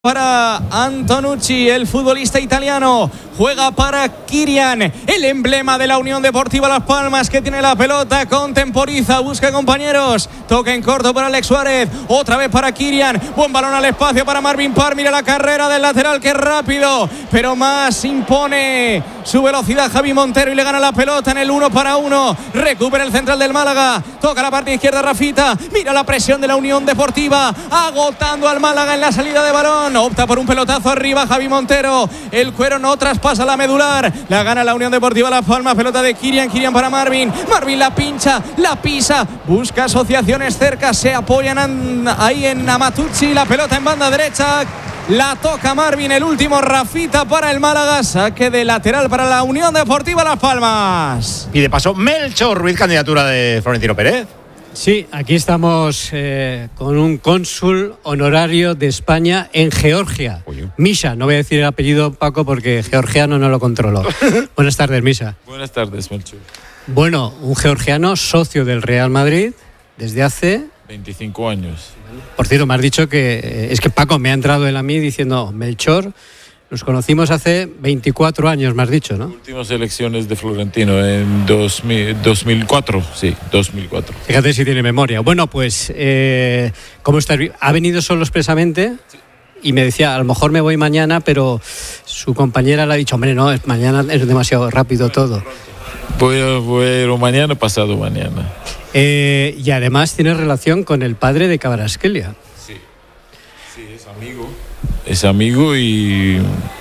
Para Antonucci, el futbolista italiano, juega para Kirian, el emblema de la Unión Deportiva Las Palmas, que tiene la pelota, contemporiza, busca compañeros, toca en corto para Alex Suárez, otra vez para Kirian, buen balón al espacio para Marvin Parr, mira la carrera del lateral, que rápido, pero más impone su velocidad Javi Montero y le gana la pelota en el 1-1, recupera el central del Málaga, toca la parte izquierda Rafita, mira la presión de la Unión Deportiva, agotando al Málaga en la salida de balón. Opta por un pelotazo arriba Javi Montero, el cuero no traspasa la medular, la gana la Unión Deportiva Las Palmas, pelota de Kirian para Marvin la pincha, la pisa, busca asociaciones cerca, se apoyan ahí en Amatucci, la pelota en banda derecha, la toca Marvin, el último Rafita para el Málaga, saque de lateral para la Unión Deportiva Las Palmas. Y de paso Melchor Ruiz, candidatura de Florentino Pérez. Sí, aquí estamos con un cónsul honorario de España en Georgia. Misha, no voy a decir el apellido, Paco, porque georgiano no lo controlo. Buenas tardes, Misha. Buenas tardes, Melchor. Bueno, un georgiano socio del Real Madrid desde hace 25 años. Por cierto, me has dicho que es que Paco me ha entrado él a mí diciendo, Melchor, nos conocimos hace 24 años, me has dicho, ¿no? Últimas elecciones de Florentino en 2004, sí, 2004. Fíjate si tiene memoria. Bueno, pues, ¿cómo está? ¿Ha venido solo expresamente? Sí. Y me decía, a lo mejor me voy mañana, pero su compañera le ha dicho, hombre, no, mañana es demasiado rápido todo. Voy a mañana, pasado mañana. Y además tiene relación con el padre de Kvaratskhelia. Sí, es amigo. Es amigo y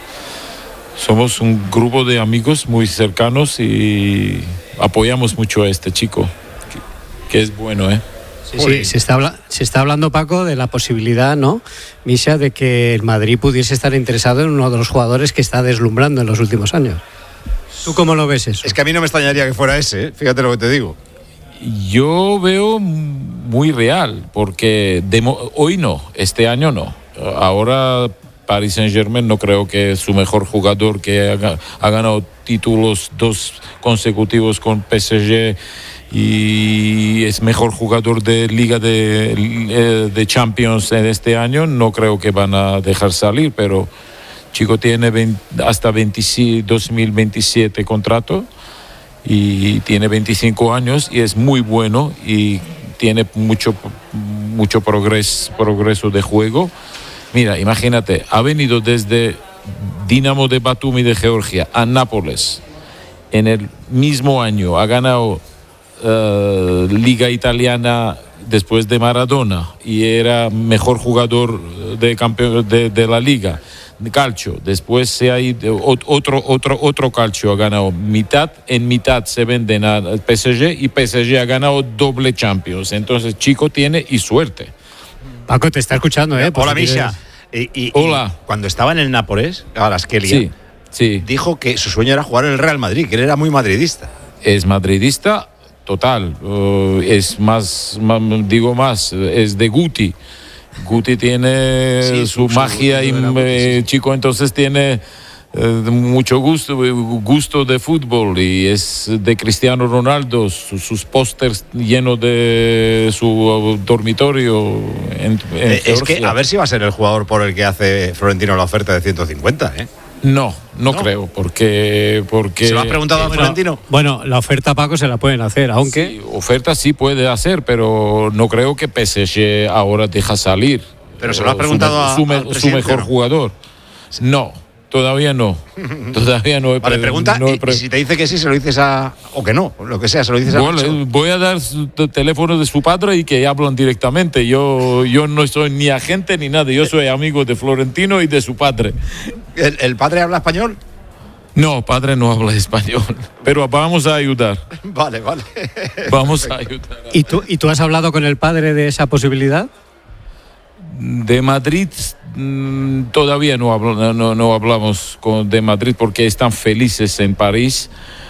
somos un grupo de amigos muy cercanos y apoyamos mucho a este chico, que es bueno, ¿eh? Sí, se está hablando, Paco, de la posibilidad, ¿no, Misha, de que el Madrid pudiese estar interesado en uno de los jugadores que está deslumbrando en los últimos años. ¿Tú cómo lo ves eso? Es que a mí no me extrañaría que fuera ese, ¿eh? Fíjate lo que te digo. Yo veo muy real, porque hoy no, este año no. Ahora Paris Saint-Germain no creo que es su mejor jugador, que ha ganado títulos 2 consecutivos con PSG y es mejor jugador de Liga de Champions en este año. No creo que van a dejar salir, pero chico tiene hasta 2027 contrato y tiene 25 años y es muy bueno y tiene mucho progreso de juego. Mira, imagínate, ha venido desde Dinamo de Batumi de Georgia a Nápoles. En el mismo año ha ganado Liga Italiana después de Maradona y era mejor jugador de campeón de la Liga. Calcio, después se ha ido otro calcio, ha ganado mitad se venden al PSG y PSG ha ganado doble Champions. Entonces chico tiene y suerte. Paco te está escuchando, ¿eh? Hola, Misha. Hola. Y cuando estaba en el Nápoles, Kvaratskhelia, sí, dijo que su sueño era jugar en el Real Madrid, que él era muy madridista. Es madridista total, es más, es de Guti. Guti tiene su magia y chico entonces tiene mucho gusto de fútbol y es de Cristiano Ronaldo, sus pósters llenos de su dormitorio en es que a ver si va a ser el jugador por el que hace Florentino la oferta de 150, ¿eh? No creo, porque ¿se lo has preguntado a Florentino? Bueno, la oferta, Paco, se la pueden hacer, aunque sí, oferta sí puede hacer, pero no creo que PSG ahora deja salir. Pero se lo has preguntado a su mejor jugador. No. Todavía no. Vale, pregunta, y si te dice que sí, se lo dices o que no, lo que sea, se lo dices voy a dar el teléfono de su padre y que hablan directamente. Yo no soy ni agente ni nada, yo soy amigo de Florentino y de su padre. ¿El padre habla español? No, padre no habla español, pero vamos a ayudar. Vale. Vamos a ayudar. ¿Y tú has hablado con el padre de esa posibilidad? De Madrid todavía no hablamos de Madrid porque están felices en París,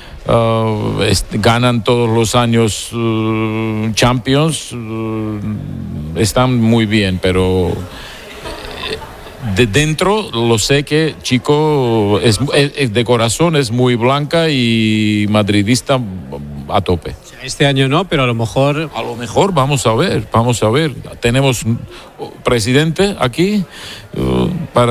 ganan todos los años Champions, están muy bien, pero de dentro lo sé que chico es de corazón, es muy blanca y madridista a tope. Este año no, pero a lo mejor vamos a ver. Tenemos un presidente aquí para